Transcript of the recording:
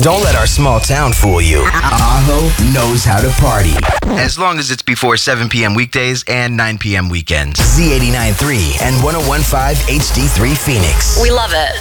Don't let our small town fool you. Aho knows how to party. As long as it's before 7 p.m. weekdays and 9 p.m. weekends. Z89.3 and 101.5 HD3 Phoenix. We love it.